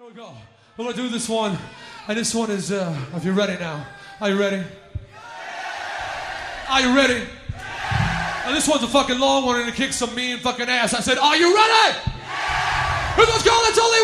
Here we go. We're gonna do this one, and this one is, if you're ready now. Are you ready? Are you ready? And this one's a fucking long one and it kicks some mean fucking ass. I said, are you ready? Here goes, girl, it's only